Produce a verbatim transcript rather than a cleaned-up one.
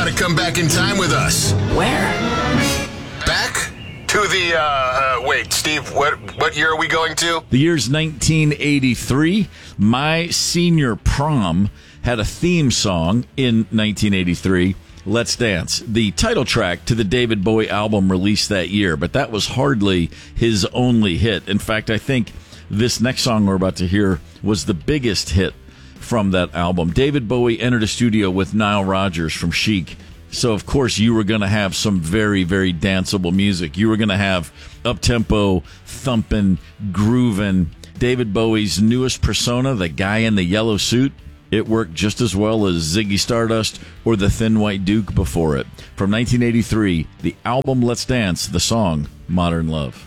want to come back in time with us? Where? Back to the, uh, uh, wait, Steve, what, what year are we going to? The year's nineteen eighty-three. My senior prom had a theme song in nineteen eighty-three. Let's Dance, the title track to the David Bowie album released that year, but that was hardly his only hit. In fact, I think this next song we're about to hear was the biggest hit from that album. David Bowie entered a studio with Nile Rodgers from Chic. So, of course, you were going to have some very, very danceable music. You were going to have up-tempo, thumping, grooving. David Bowie's newest persona, the guy in the yellow suit, it worked just as well as Ziggy Stardust or the Thin White Duke before it. From nineteen eighty-three, the album Let's Dance, the song Modern Love.